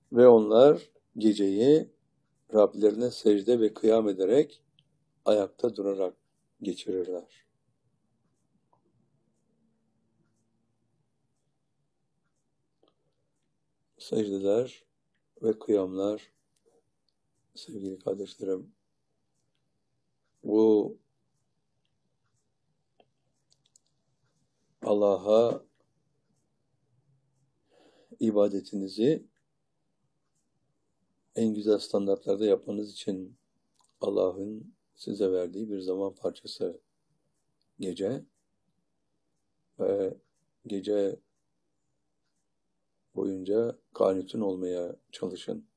Ve onlar geceyi Rablerine secde ve kıyam ederek ayakta durarak geçirirler. Secdeler ve kıyamlar, sevgili kardeşlerim, bu Allah'a ibadetinizi en güzel standartlarda yapmanız için Allah'ın size verdiği bir zaman parçası gece ve gece boyunca kanütün olmaya çalışın.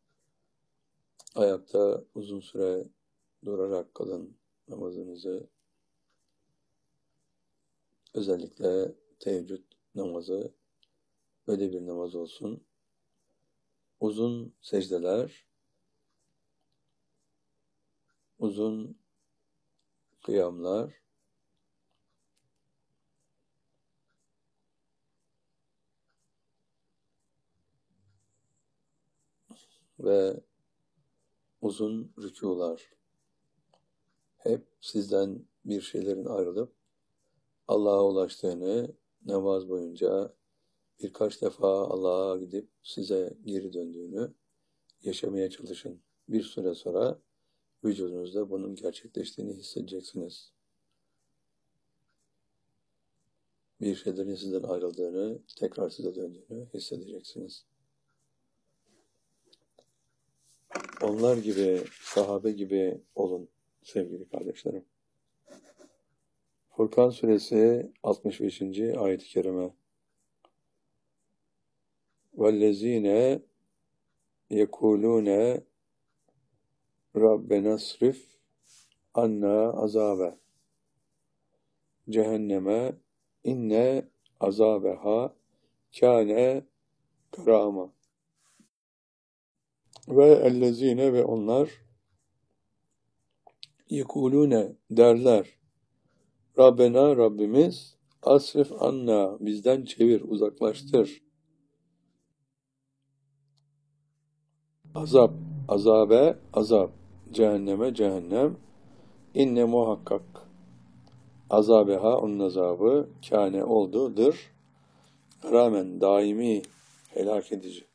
Ayakta uzun süre durarak kılın namazınızı. Özellikle teheccüd namazı öyle bir namaz olsun. Uzun secdeler, uzun kıyamlar ve uzun rükûlar. Hep sizden bir şeylerin ayrılıp Allah'a ulaştığını, namaz boyunca birkaç defa Allah'a gidip size geri döndüğünü yaşamaya çalışın. Bir süre sonra vücudunuzda bunun gerçekleştiğini hissedeceksiniz. Bir şeylerin sizden ayrıldığını, tekrar size döndüğünü hissedeceksiniz. Onlar gibi, sahabe gibi olun sevgili kardeşlerim. Furkan suresi 65. ayet-i kerime. وَالَّذ۪ينَ يَكُولُونَ رَبَّنَا اصْرِفْ عَنَّا عَذَابَ cehenneme inne azabeha kâne garâma. Ve ellezîne ve onlar yekulûne derler. Rabbena Rabbimiz asrif anna bizden çevir, uzaklaştır. Azap, azabe, azap. Cehenneme, cehennem. İnne muhakkak. Azabeha, onun azabı. Kâne oldudur. Rağmen daimi, helak edici.